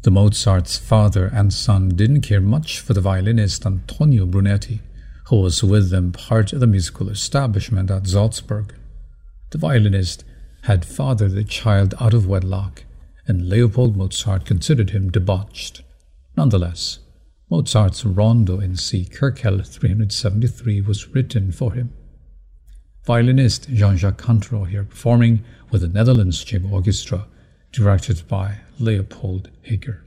The Mozart's father and son didn't care much for the violinist Antonio Brunetti, who was with them part of the musical establishment at Salzburg. The violinist had fathered the child out of wedlock, and Leopold Mozart considered him debauched. Nonetheless, Mozart's Rondo in C. Kirchhell 373 was written for him. Violinist Jean-Jacques Cantreau here performing with the Netherlands Chamber Orchestra, directed by Leopold Hager.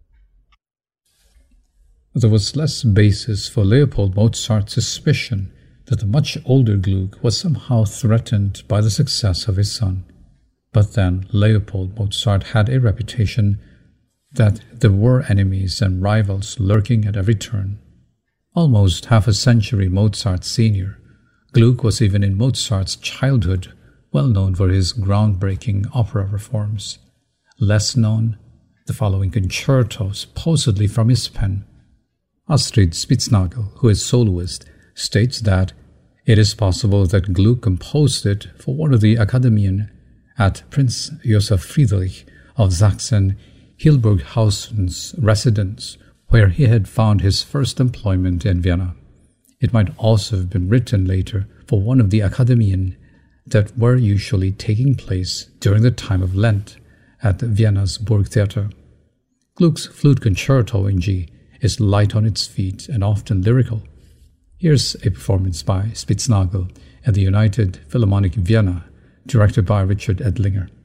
There was less basis for Leopold Mozart's suspicion that the much older Gluck was somehow threatened by the success of his son. But then Leopold Mozart had a reputation that there were enemies and rivals lurking at every turn. Almost half a century Mozart's senior, Gluck was even in Mozart's childhood well known for his groundbreaking opera reforms. Less known, the following concerto supposedly from his pen. Astrid Spitznagel, who is soloist, states that it is possible that Gluck composed it for one of the Akademien at Prince Joseph Friedrich of Sachsen-Hildburghausen's residence, where he had found his first employment in Vienna. It might also have been written later for one of the Akademien that were usually taking place during the time of Lent at Vienna's Burgtheater. Gluck's flute concerto in G is light on its feet and often lyrical. Here's a performance by Spitznagel at the United Philharmonic Vienna, directed by Richard Edlinger.